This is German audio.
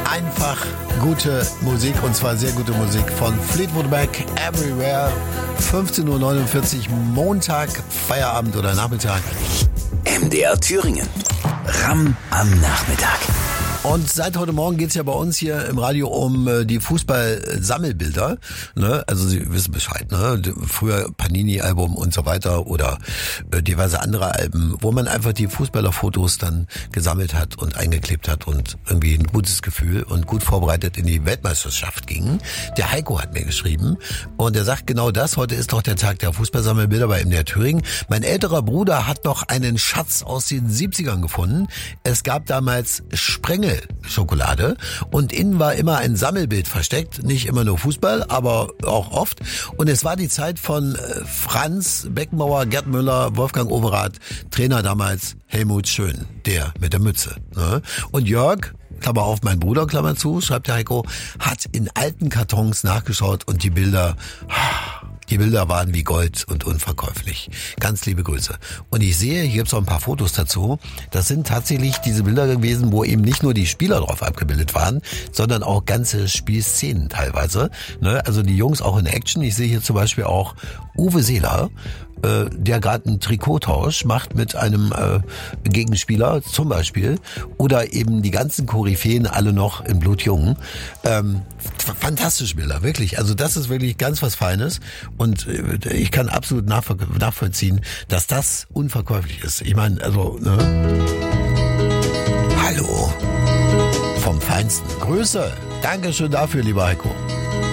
Einfach gute Musik, und zwar sehr gute Musik von Fleetwood Mac, Everywhere. 15:49 Uhr, Montag, Feierabend oder Nachmittag. MDR Thüringen. Ram am Nachmittag. Und seit heute Morgen geht's ja bei uns hier im Radio um die Fußball-Sammelbilder. Ne? Also Sie wissen Bescheid, ne? Früher Panini-Album und so weiter oder diverse andere Alben, wo man einfach die Fußballerfotos dann gesammelt hat und eingeklebt hat und irgendwie ein gutes Gefühl und gut vorbereitet in die Weltmeisterschaft ging. Der Heiko hat mir geschrieben und er sagt genau das. Heute ist doch der Tag der Fußballsammelbilder bei MDR Thüringen. Mein älterer Bruder hat noch einen Schatz aus den 70ern gefunden. Es gab damals Sprengel-Schokolade und innen war immer ein Sammelbild versteckt, nicht immer nur Fußball, aber auch oft. Und es war die Zeit von Franz Beckenbauer, Gerd Müller, Wolfgang Overath, Trainer damals Helmut Schön, der mit der Mütze. Ne? Und Jörg, Klammer auf, mein Bruder, Klammer zu, schreibt der Heiko, hat in alten Kartons nachgeschaut und die Bilder waren wie Gold und unverkäuflich. Ganz liebe Grüße. Und ich sehe, hier gibt's auch ein paar Fotos dazu. Das sind tatsächlich diese Bilder gewesen, wo eben nicht nur die Spieler drauf abgebildet waren, sondern auch ganze Spielszenen teilweise. Ne? Also die Jungs auch in Action. Ich sehe hier zum Beispiel auch Uwe Seeler, der gerade einen Trikottausch macht mit einem Gegenspieler zum Beispiel, oder eben die ganzen Koryphäen alle noch in Blutjung. Fantastische Bilder, wirklich. Also das ist wirklich ganz was Feines und ich kann absolut nachvollziehen, dass das unverkäuflich ist. Ich meine, also, ne? Hallo vom Feinsten. Grüße. Dankeschön dafür, lieber Heiko.